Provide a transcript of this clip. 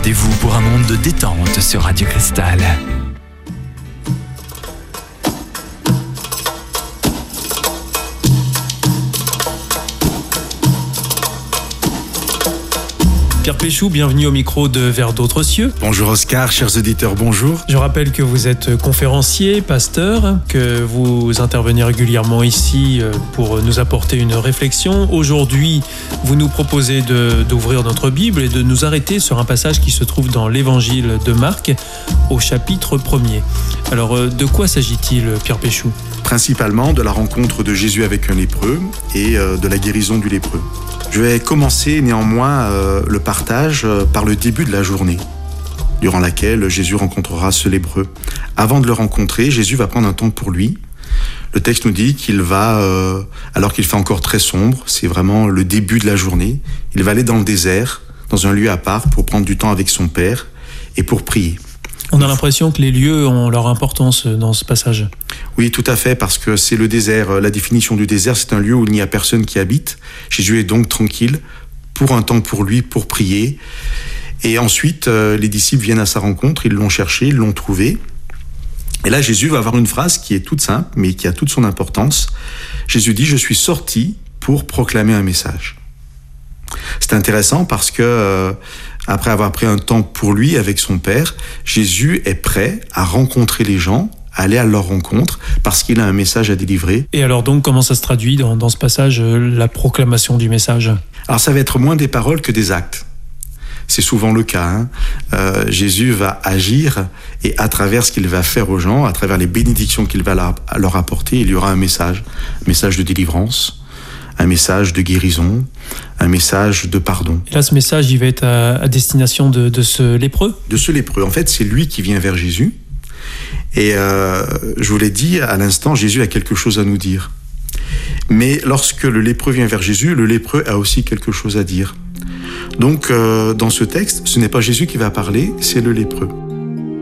Rendez-vous pour un monde de détente sur Radio Cristal. Pierre Péchou, bienvenue au micro de Vers d'autres cieux. Bonjour Oscar, chers auditeurs, bonjour. Je rappelle que vous êtes conférencier, pasteur, que vous intervenez régulièrement ici pour nous apporter une réflexion. Aujourd'hui, vous nous proposez d'ouvrir notre Bible et de nous arrêter sur un passage qui se trouve dans l'Évangile de Marc, au chapitre 1er. Alors, de quoi s'agit-il, Pierre Péchou ? Principalement de la rencontre de Jésus avec un lépreux et de la guérison du lépreux. Je vais commencer néanmoins le partage par le début de la journée, durant laquelle Jésus rencontrera ce lépreux. Avant de le rencontrer, Jésus va prendre un temps pour lui. Le texte nous dit qu'il va, alors qu'il fait encore très sombre, c'est vraiment le début de la journée, il va aller dans le désert, dans un lieu à part, pour prendre du temps avec son Père et pour prier. On a l'impression que les lieux ont leur importance dans ce passage. Oui, tout à fait, parce que c'est le désert. La définition du désert, c'est un lieu où il n'y a personne qui habite. Jésus est donc tranquille, pour un temps pour lui, pour prier. Et ensuite, les disciples viennent à sa rencontre, ils l'ont cherché, ils l'ont trouvé. Et là, Jésus va avoir une phrase qui est toute simple, mais qui a toute son importance. Jésus dit « Je suis sorti pour proclamer un message ». C'est intéressant parce que, après avoir pris un temps pour lui avec son Père, Jésus est prêt à rencontrer les gens, à aller à leur rencontre, parce qu'il a un message à délivrer. Et alors donc, comment ça se traduit dans ce passage, la proclamation du message ? Alors ça va être moins des paroles que des actes. C'est souvent le cas. Jésus va agir et à travers ce qu'il va faire aux gens, à travers les bénédictions qu'il va leur apporter, il y aura un message de délivrance, un message de guérison, un message de pardon. Et là, ce message, il va être à destination de ce lépreux ? De ce lépreux. En fait, c'est lui qui vient vers Jésus. Et je vous l'ai dit à l'instant, Jésus a quelque chose à nous dire. Mais lorsque le lépreux vient vers Jésus, le lépreux a aussi quelque chose à dire. Donc, dans ce texte, ce n'est pas Jésus qui va parler, c'est le lépreux.